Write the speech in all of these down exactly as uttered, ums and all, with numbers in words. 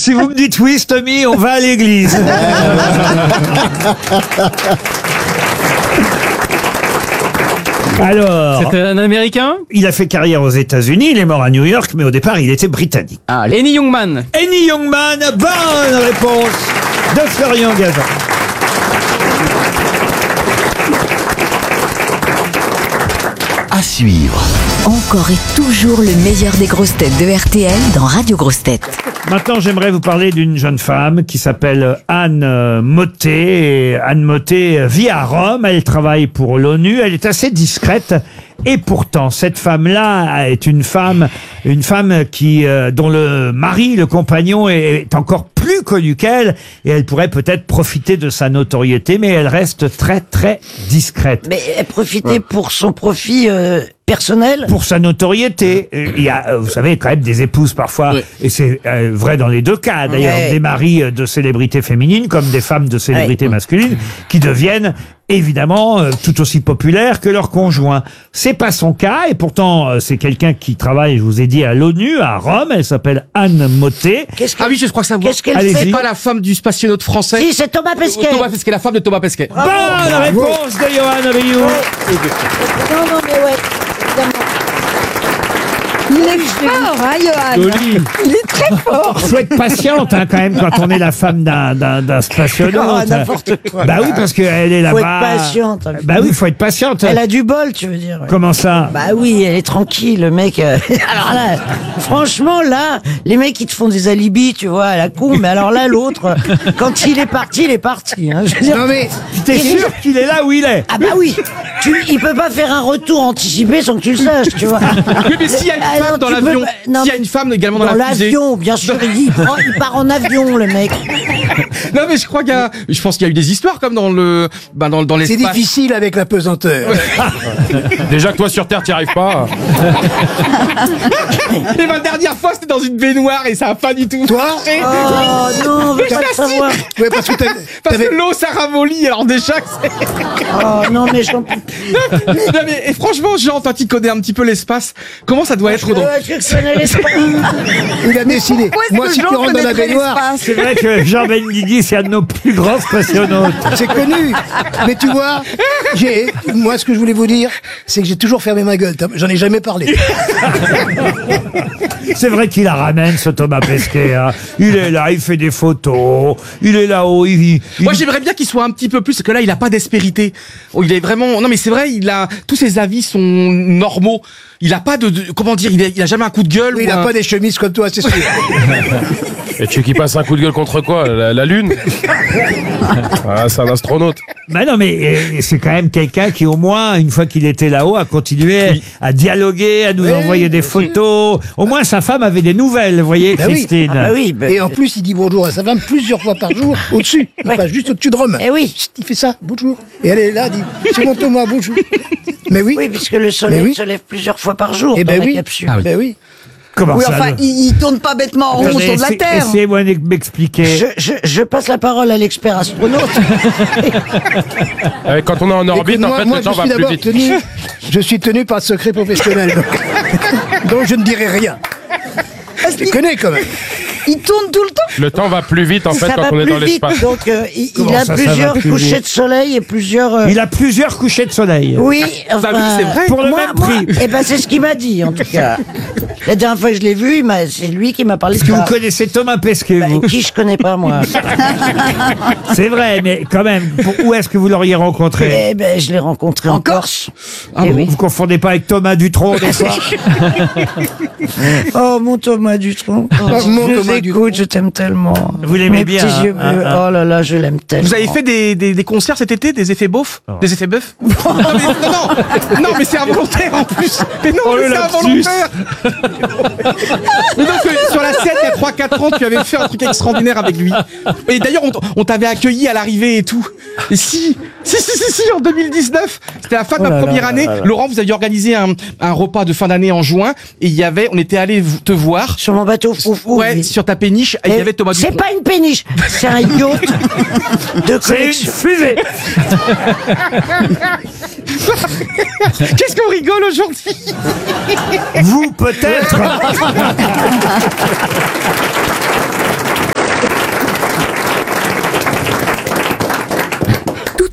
Si vous me dites oui, Stomy, on va à l'église. Alors, C'est un Américain? il a fait carrière aux États-Unis, il est mort à New York, mais au départ, il était britannique. Ah, Lenny Youngman. Henny Youngman, bonne réponse de Florian Gazan. À suivre. Encore et toujours le meilleur des grosses têtes de R T L dans Radio Grosses Têtes. Maintenant, j'aimerais vous parler d'une jeune femme qui s'appelle Anne euh, Motté. Et Anne Motté euh, vit à Rome, elle travaille pour l'ONU, elle est assez discrète. Et pourtant, cette femme-là est une femme, une femme qui, euh, dont le mari, le compagnon, est, est encore plus connu qu'elle, et elle pourrait peut-être profiter de sa notoriété, mais elle reste très très discrète. Mais elle profitait pour son profit euh, personnel. Pour sa notoriété, Euh, il y a, euh, vous savez, quand même des épouses parfois, Oui. et c'est euh, vrai dans les deux cas d'ailleurs, Ouais. des maris euh, de célébrités féminines comme des femmes de célébrités masculines, qui deviennent évidemment euh, tout aussi populaires que leurs conjoints. C'est pas son cas, et pourtant euh, c'est quelqu'un qui travaille, je vous ai dit, à l'ONU, à Rome. Elle s'appelle Anne Motté. Qu'est-ce Ah oui, je crois que ça Qu'est-ce qu'elle Allez-y. fait C'est pas la femme du spationaute français. Si, c'est Thomas Pesquet. Thomas Pesquet, la femme de Thomas Pesquet. Bonne réponse de Johan Rioux. Non, non, mais ouais. évidemment. Il est fort, hein, Johan? Joli. Il est très fort. Faut être patiente hein, quand même quand on est la femme d'un d'un d'un spationaute. Oh, n'importe quoi. Bah oui, parce qu'elle est Faut là-bas. être patiente. Bah oui, faut être patiente. Elle a du bol, tu veux dire. ouais. Comment ça? Bah oui, elle est tranquille, le mec. euh, Alors là, franchement, là, les mecs, ils te font des alibis, tu vois, à la con. Mais alors là, l'autre, quand il est parti, il est parti. Hein, je veux dire. Non mais, T'es sûr qu'il est là où il est? Ah bah oui, tu, il peut pas faire un retour anticipé sans que tu le saches, tu vois. oui, mais s'il y a une Ah, femme non, dans tu peux l'avion, pas- non, s'il y a une femme également dans, Dans la fusée. l'avion, bien sûr, il, prend- il part en avion, le mec. Non mais je crois qu'il y a, je pense qu'il y a eu des histoires comme dans le, bah dans dans C'est l'espace. difficile avec la pesanteur. Déjà que toi sur Terre, t'y arrives pas. Et ma dernière fois, c'était dans une baignoire et ça a pas du tout. Toi marché. Oh non, on veut pas le savoir. Ouais, parce que t'as- Parce t'avais- que l'eau ça ramollit, alors déjà que c'est... Oh non, mais j'en peux Non mais et franchement, Jean, toi qui connais un petit peu l'espace, comment ça doit être dans... Euh, je connais l'espace. il a décidé. Pourquoi est-ce Moi, que si Jean tu rentres dans la connaîtrait baignoire, l'espace? C'est vrai que Jean Benguigui, c'est un de nos plus grands spationautes. c'est connu. Mais tu vois, j'ai, moi, ce que je voulais vous dire, c'est que j'ai toujours fermé ma gueule. T'as- J'en ai jamais parlé. C'est vrai qu'il la ramène, ce Thomas Pesquet. Hein. Il est là, il fait des photos. Il est là-haut, il vit. Moi j'aimerais bien qu'il soit un petit peu plus, parce que là il a pas d'aspérité. Oh, il est vraiment, non mais c'est vrai, il a, tous ses avis sont normaux. Il a pas de, de- comment dire, il a, il a jamais un coup de gueule. Oui, ou il a un- pas des chemises comme toi, c'est sûr. Et tu veux qu'il passe un coup de gueule contre quoi? La, la Lune? Ah, c'est un astronaute. Bah non, mais euh, c'est quand même quelqu'un qui, au moins, une fois qu'il était là-haut, a continué à dialoguer, à nous Oui, envoyer des photos. Au moins, sa femme avait des nouvelles, vous voyez, Bah oui. Christine. Ah oui, bah, Et en plus, il dit bonjour à sa femme plusieurs fois par jour, au-dessus. Ouais. Pas juste au-dessus de Rome. Eh oui. Il fait ça, bonjour. Et elle est là, dit, c'est mon Thomas, bonjour. Mais oui. oui, puisque le soleil Mais oui. se lève plusieurs fois par jour Eh dans ben la oui. capsule. Ben oui. Comment Oui, ça enfin, le- il, il tourne pas bêtement en rond Attendez, autour de la essayez- Terre. Essayez-moi de m'expliquer. Je, je, je passe la parole à l'expert astronaute. Euh, Quand on est en orbite, Écoute, en moi, fait, moi, le je temps suis va plus d'abord vite. tenu, je suis tenu par le secret professionnel. Donc, donc je ne dirai rien. Parce Je les qu'il connais quand même. il tourne tout le temps. Le temps va plus vite, en fait, ça quand va on est plus dans vite, l'espace. donc euh, il, Comment il a ça, ça va plusieurs plus couchers vite de soleil et plusieurs... euh, Il a plusieurs couchers de soleil. Oui, Bah oui, enfin, c'est vrai. Pour le moi, même moi, prix. eh ben, c'est ce qu'il m'a dit, en tout cas. La dernière fois que je l'ai vu, il m'a- c'est lui qui m'a parlé Est-ce de que ça. vous connaissez Thomas Pesquet, Bah, vous? qui je connais pas, moi. C'est vrai, mais quand même, pour- où est-ce que vous l'auriez rencontré? Eh ben, je l'ai rencontré en, En Corse. Ah, Eh vous, oui. vous confondez pas avec Thomas Dutronc, des fois? Oh, mon Thomas Dutronc. Oh, mon je Thomas t'écoute, Dutronc. je t'aime tellement. Vous l'aimez Mes bien, petits hein, yeux hein, bleus. hein. Oh là là, je l'aime tellement. Vous avez fait des, des, des concerts cet été, des effets beaufs, des effets bœufs non, mais, non, non, non, mais c'est involontaire en plus. Mais non, Oh, mais le c'est lapsus. involontaire. Mais donc euh, sur la scène, il y a trois quatre ans, tu avais fait un truc extraordinaire avec lui. Et d'ailleurs, on, t- on t'avait accueilli à l'arrivée et tout. Et si, si, si, si, si, en deux mille dix-neuf, c'était la fin de Oh ma là première là année. là là. Laurent, vous aviez organisé un, un repas de fin d'année en juin, et il y avait, on était allé te voir. Sur mon bateau foufou. Ouais, oui. sur ta péniche, et il y avait Thomas C'est Dutronc. pas une péniche, c'est un yacht de C'est une collection. fusée. Qu'est-ce qu'on rigole aujourd'hui? Vous, peut-être.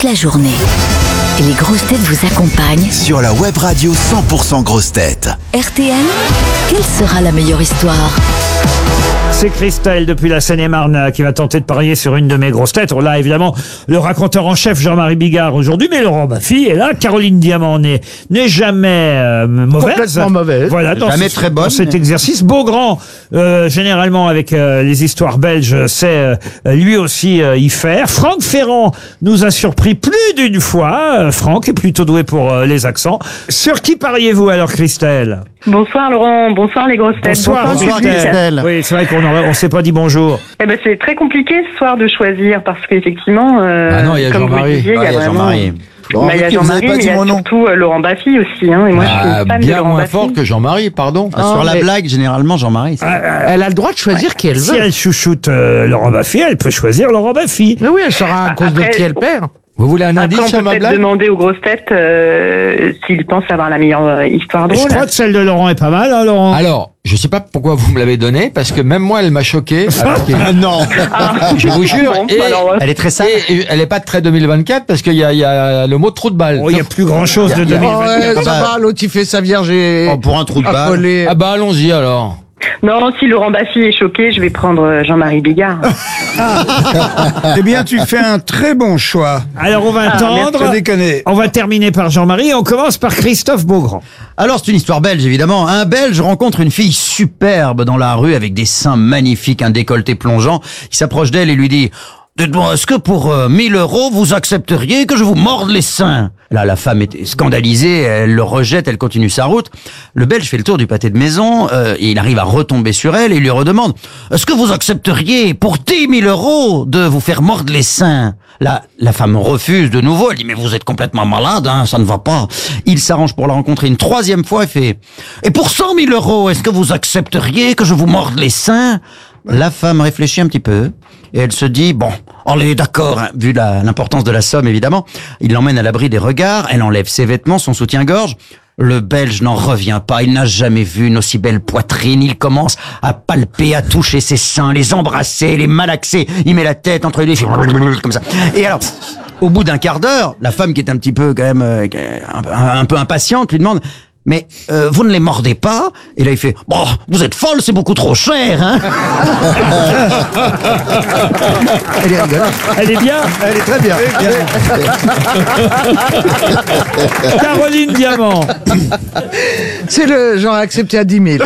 toute la journée. Et les grosses têtes vous accompagnent. Sur la web radio cent pour cent grosses têtes. R T L, quelle sera la meilleure histoire ? C'est Christelle depuis la Seine-et-Marne qui va tenter de parier sur une de mes grosses têtes. On a évidemment le raconteur en chef Jean-Marie Bigard aujourd'hui, mais Laurent Baffy est là. Caroline Diamant n'est, n'est jamais euh, mauvaise. Complètement mauvaise. Voilà, dans Jamais ce- très bonne, dans cet mais- exercice. Beaugrand, euh, généralement avec euh, les histoires belges, sait euh, lui aussi euh, y faire. Franck Ferrand nous a surpris plus d'une fois. Euh, Franck est plutôt doué pour euh, les accents. Sur qui pariez-vous alors, Christelle ? Bonsoir Laurent, bonsoir les grosses têtes. Bonsoir, public. Oui, c'est vrai qu'on aurait- on s'est pas dit bonjour. Eh ben c'est très compliqué ce soir de choisir parce qu'effectivement, euh, Ah non, il y a comme vous le Jean-Marie. disiez, il y Ah, a il y a vraiment. Jean-Marie. Bon, Bah, il y a vous avez Jean-Marie, pas mais dit il y a mon nom. surtout euh, Laurent Baffy aussi. Hein, et moi, je suis Ah, une fan de bien Laurent moins Baffy. fort que Jean-Marie, pardon. Ah, Sur la mais- blague, généralement, Jean-Marie. c'est- Elle a le droit de choisir qui elle Si veut. elle chouchoute euh, Laurent Baffy, elle peut choisir Laurent Baffy. Mais oui, elle saura à cause de Après- qui elle perd. Vous voulez un Après, indice on sur peut ma peut-être blague demander aux grosses têtes euh, s'ils pensent avoir la meilleure euh, histoire Je drôle. crois que celle de Laurent est pas mal, hein, Laurent. Alors, je sais pas pourquoi vous me l'avez donnée, parce que même moi, elle m'a choqué. alors que- non, je vous jure. Bon, et alors, euh, elle est très sale. Et, et elle est pas de très deux mille vingt-quatre parce qu'il y a, il y a le mot trou de balle. Oh, il n'y a plus grand chose de deux mille vingt-quatre. Oh, ça va, l'autre il fait sa vierge et... Oh, pour un trou de balle. Affolé. Ah bah allons-y alors. Non, si Laurent Baffy est choqué, je vais prendre euh, Jean-Marie Bigard. Eh bien, tu fais un très bon choix. Alors, on va Ah, attendre. Sans déconner. On va terminer par Jean-Marie et on commence par Christophe Beaugrand. Alors, c'est une histoire belge, évidemment. Un Belge rencontre une fille superbe dans la rue avec des seins magnifiques, un décolleté plongeant. Il s'approche d'elle et lui dit... Dites-moi, est-ce que pour euh, mille euros, vous accepteriez que je vous morde les seins? Là, la femme est scandalisée, elle le rejette, elle continue sa route. Le Belge fait le tour du pâté de maison, euh, et il arrive à retomber sur elle et il lui redemande « Est-ce que vous accepteriez pour dix mille euros de vous faire mordre les seins ?» Là, la femme refuse de nouveau, elle dit « Mais vous êtes complètement malade, hein, ça ne va pas. » Il s'arrange pour la rencontrer une troisième fois et fait « Et pour cent mille euros, est-ce que vous accepteriez que je vous morde les seins ?» La femme réfléchit un petit peu et elle se dit, bon, allez, d'accord, hein, vu la- l'importance de la somme, évidemment. Il l'emmène à l'abri des regards, elle enlève ses vêtements, son soutien-gorge. Le Belge n'en revient pas, il n'a jamais vu une aussi belle poitrine. Il commence à palper, à toucher ses seins, les embrasser, les malaxer. Il met la tête entre les deux, il fait comme ça. Et alors, au bout d'un quart d'heure, la femme qui est un petit peu quand même euh, un, un peu impatiente lui demande, mais euh, vous ne les mordez pas? Et là il fait, bon, vous êtes folle, c'est beaucoup trop cher, hein. Elle est rigolote. Elle est bien. Elle est très bien. Caroline Diamant. C'est le genre accepté à dix mille.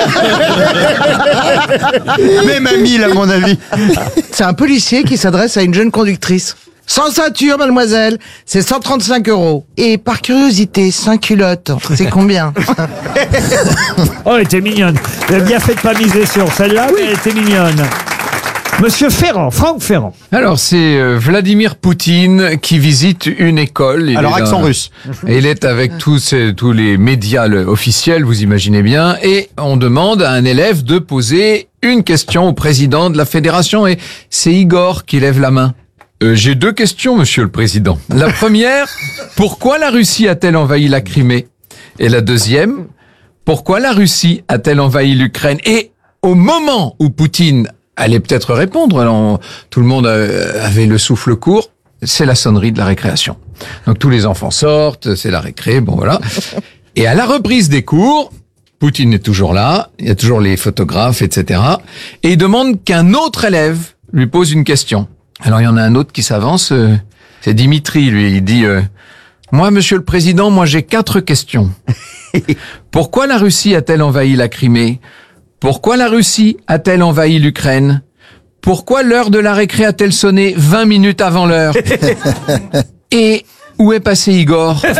Même à mille, à mon avis. C'est un policier qui s'adresse à une jeune conductrice. Sans ceinture, mademoiselle, c'est cent trente-cinq euros. Et par curiosité, sans culotte, c'est combien? Oh, elle était mignonne. Vous avez bien fait de pas miser sur celle-là, mais elle était mignonne. Monsieur Ferrand, Franck Ferrand. Alors, c'est euh, Vladimir Poutine qui visite une école. Il Alors, est accent dans- russe. Et il est avec tous, ces- tous les médias le- officiels, vous imaginez bien. Et on demande à un élève de poser une question au président de la fédération. Et c'est Igor qui lève la main. Euh, J'ai deux questions, monsieur le président. La première, pourquoi la Russie a-t-elle envahi la Crimée? Et la deuxième, pourquoi la Russie a-t-elle envahi l'Ukraine? Et au moment où Poutine allait peut-être répondre, alors, tout le monde euh, avait le souffle court, c'est la sonnerie de la récréation. Donc tous les enfants sortent, c'est la récré, bon voilà. Et à la reprise des cours, Poutine est toujours là, il y a toujours les photographes, et cetera. Et il demande qu'un autre élève lui pose une question. Alors il y en a un autre qui s'avance, euh, c'est Dimitri, lui, il dit euh, « Moi, monsieur le président, moi j'ai quatre questions. Pourquoi la Russie a-t-elle envahi la Crimée? Pourquoi la Russie a-t-elle envahi l'Ukraine? Pourquoi l'heure de la récré a-t-elle sonné vingt minutes avant l'heure? Et où est passé Igor? » Elle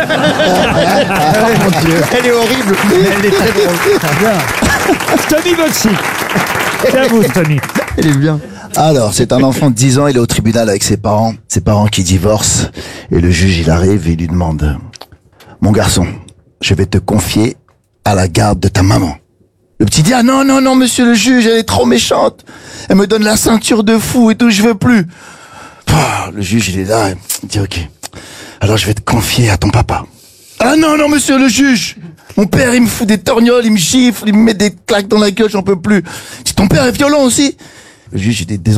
est horrible. Elle est très drôle. Tommy Boxy. C'est à vous, Tommy. Elle est bien. Alors, c'est un enfant de dix ans, il est au tribunal avec ses parents, ses parents qui divorcent, et le juge, il arrive et il lui demande, mon garçon, je vais te confier à la garde de ta maman. Le petit dit, ah non, non, non, monsieur le juge, elle est trop méchante, elle me donne la ceinture de fou et tout, je veux plus. Pouah, le juge, il est là, il dit, ok, alors je vais te confier à ton papa. Ah non, non, monsieur le juge, mon père, il me fout des torgnoles, il me gifle, il me met des claques dans la gueule, j'en peux plus. Si ton père est violent aussi. Le juge, il est désolé.